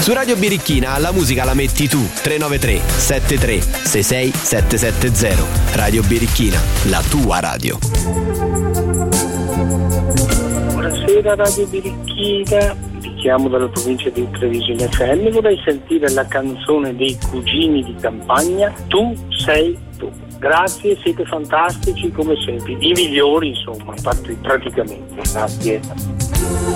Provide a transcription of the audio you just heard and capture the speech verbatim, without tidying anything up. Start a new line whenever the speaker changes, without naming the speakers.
Su Radio Birichina la musica la metti tu. tre nove tre sette tre sei sei sette sette zero. Radio Birichina, la tua radio.
Buonasera Radio Birichina, vi chiamo dalla provincia di Treviso F M. Vorrei sentire la canzone dei Cugini di Campagna, Tu sei tu. Grazie, siete fantastici come sempre, i migliori insomma, praticamente. Grazie.